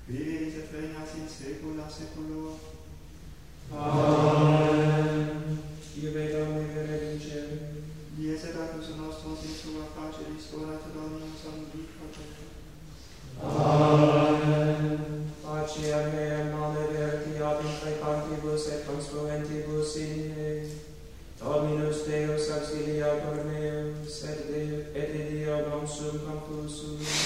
Qui et regnas in saecula saeculorum. Amen. Iube Domini benedicere. Dies et datus nostros in sua paceris, orata Dominus omnipotens. Amen. Pacea mea maledict ad imprecantibus et construentibus in Dominus Deus auxiliator meus, et Deo non sum confusus.